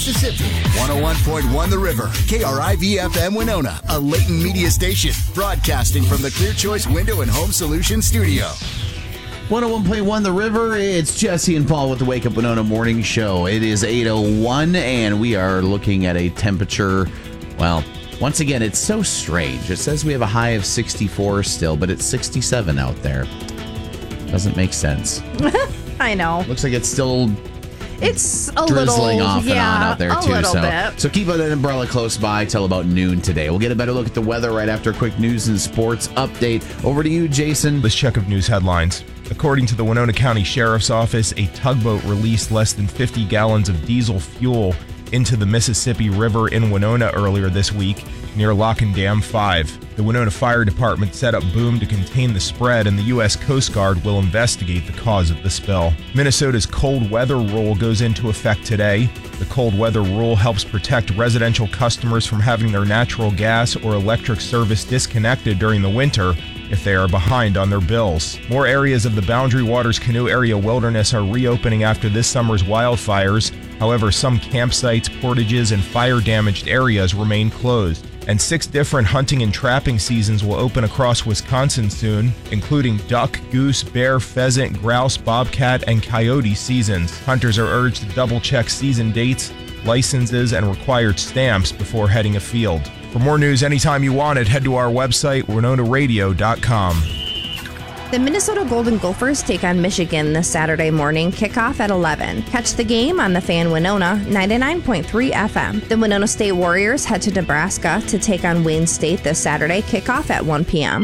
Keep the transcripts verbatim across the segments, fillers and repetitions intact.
Mississippi, one oh one point one The River, K R I V F M Winona, a Leighton media station, broadcasting from the Clear Choice Window and Home Solutions studio. one oh one point one The River, it's Jesse and Paul with the Wake Up Winona Morning Show. It is eight oh one, and we are looking at a temperature, well, once again, it's so strange. It says we have a high of sixty-four still, but it's sixty-seven out there. Doesn't make sense. I know. Looks like it's still... It's a drizzling little, off and yeah, on out there, a too. little So, bit. so keep an umbrella close by till about noon today. We'll get a better look at the weather right after a quick news and sports update. Over to you, Jason. This check of news headlines. According to the Winona County Sheriff's Office, a tugboat released less than fifty gallons of diesel fuel into the Mississippi River in Winona earlier this week near Lock and Dam five. The Winona Fire Department set up boom to contain the spread, and the U S Coast Guard will investigate the cause of the spill. Minnesota's cold weather rule goes into effect today. The cold weather rule helps protect residential customers from having their natural gas or electric service disconnected during the winter if they are behind on their bills. More areas of the Boundary Waters Canoe Area Wilderness are reopening after this summer's wildfires. However, some campsites, portages, and fire-damaged areas remain closed. And six different hunting and trapping seasons will open across Wisconsin soon, including duck, goose, bear, pheasant, grouse, bobcat, and coyote seasons. Hunters are urged to double-check season dates, licenses, and required stamps before heading afield. For more news anytime you want it, head to our website, winona radio dot com. The Minnesota Golden Gophers take on Michigan this Saturday morning, kickoff at eleven. Catch the game on the Fan Winona, ninety-nine point three F M. The Winona State Warriors head to Nebraska to take on Wayne State this Saturday, kickoff at one p.m.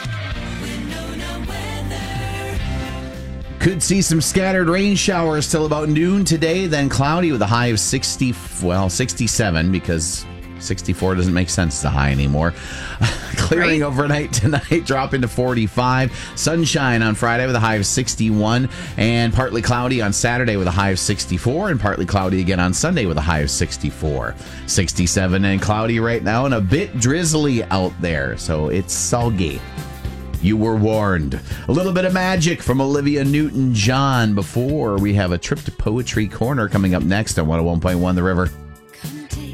Could see some scattered rain showers till about noon today, then cloudy with a high of sixty, well, sixty-seven, because sixty-four doesn't make sense to high anymore. Clearing right. Overnight tonight, dropping to forty-five. Sunshine on Friday with a high of sixty-one, and partly cloudy on Saturday with a high of sixty-four, and partly cloudy again on Sunday with a high of sixty-four. sixty-seven and cloudy right now, and a bit drizzly out there, so it's soggy. You were warned. A little bit of magic from Olivia Newton-John before we have a trip to Poetry Corner coming up next on one oh one point one The River.